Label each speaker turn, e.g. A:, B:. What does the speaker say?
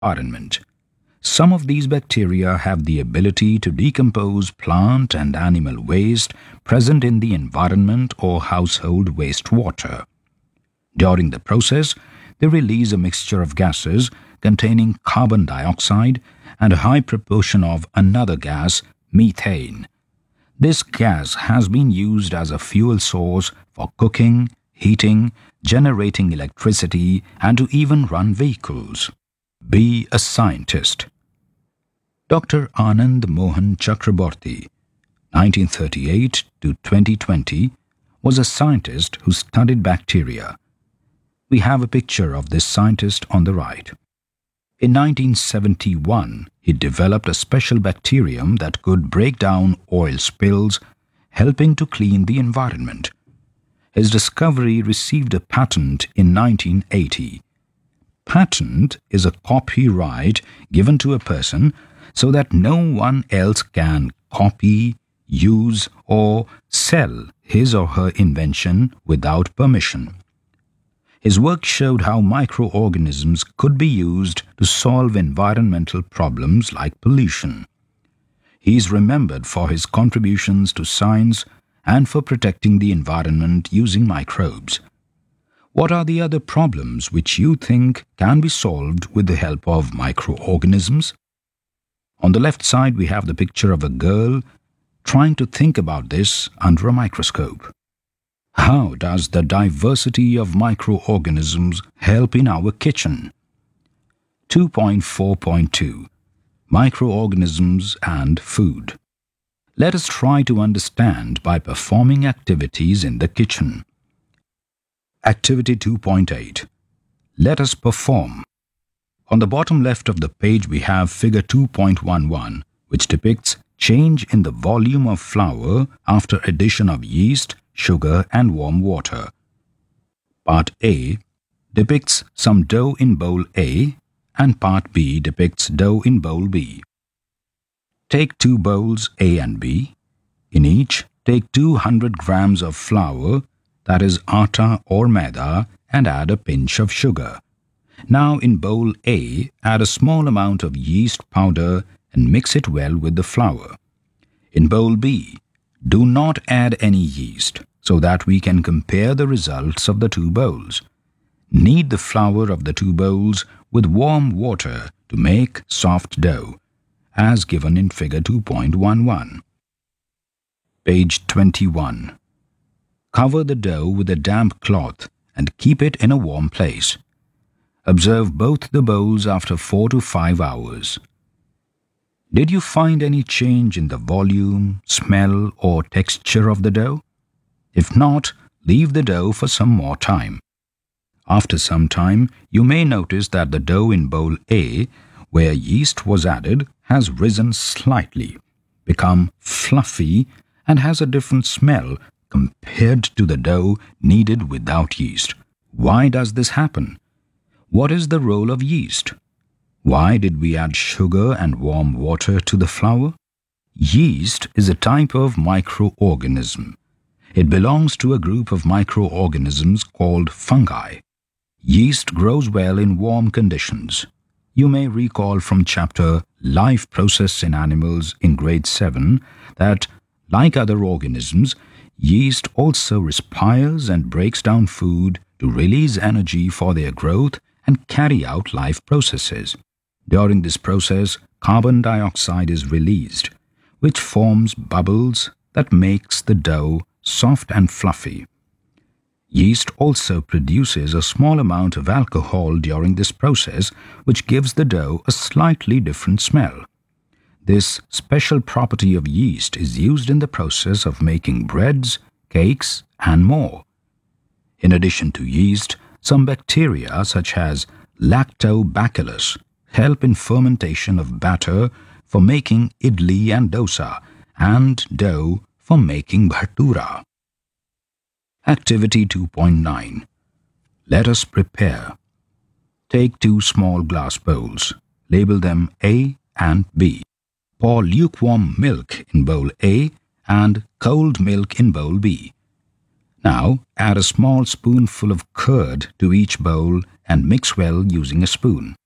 A: environment. Some of these bacteria have the ability to decompose plant and animal waste present in the environment or household wastewater. During the process, they release a mixture of gases containing carbon dioxide and a high proportion of another gas, methane. This gas has been used as a fuel source for cooking, heating, generating electricity, and to even run vehicles. Be a scientist. Dr. Anand Mohan Chakraborty, 1938 to 2020, was a scientist who studied bacteria. We have a picture of this scientist on the right. In 1971, he developed a special bacterium that could break down oil spills, helping to clean the environment. His discovery received a patent in 1980. Patent is a copyright given to a person so that no one else can copy, use, or sell his or her invention without permission. His work showed how microorganisms could be used to solve environmental problems like pollution. He is remembered for his contributions to science and for protecting the environment using microbes. What are the other problems which you think can be solved with the help of microorganisms? On the left side, we have the picture of a girl trying to think about this under a microscope. How does the diversity of microorganisms help in our kitchen? 2.4.2 Microorganisms and Food. Let us try to understand by performing activities in the kitchen. Activity 2.8. Let us perform. On the bottom left of the page we have figure 2.11, which depicts change in the volume of flour after addition of yeast, sugar and warm water. Part A depicts some dough in bowl A and Part B depicts dough in bowl B. Take two bowls A and B. In each, take 200 grams of flour, that is atta or maida, and add a pinch of sugar. Now in bowl A, add a small amount of yeast powder and mix it well with the flour. In bowl B, do not add any yeast so that we can compare the results of the two bowls. Knead the flour of the two bowls with warm water to make soft dough, as given in figure 2.11. Page 21. Cover the dough with a damp cloth and keep it in a warm place. Observe both the bowls after 4 to 5 hours. Did you find any change in the volume, smell, or texture of the dough? If not, leave the dough for some more time. After some time, you may notice that the dough in bowl A, where yeast was added, has risen slightly, become fluffy, and has a different smell compared to the dough kneaded without yeast. Why does this happen? What is the role of yeast? Why did we add sugar and warm water to the flour? Yeast is a type of microorganism. It belongs to a group of microorganisms called fungi. Yeast grows well in warm conditions. You may recall from chapter Life Process in Animals in grade 7 that, like other organisms, yeast also respires and breaks down food to release energy for their growth and carry out life processes. During this process, carbon dioxide is released, which forms bubbles that makes the dough soft and fluffy. Yeast also produces a small amount of alcohol during this process, which gives the dough a slightly different smell. This special property of yeast is used in the process of making breads, cakes, and more. In addition to yeast, some bacteria such as Lactobacillus help in fermentation of batter for making idli and dosa and dough for making bhatura. Activity 2.9. Let us prepare. Take 2 small glass bowls. Label them A and B. Pour lukewarm milk in bowl A and cold milk in bowl B. Now add a small spoonful of curd to each bowl and mix well using a spoon.